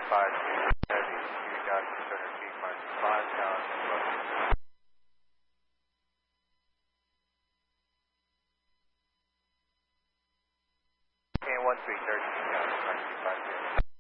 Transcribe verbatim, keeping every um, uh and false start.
five two, heavy, two thousand two hundred feet, minus five thousand bucks. And one three thirty, two thousand, five two five two.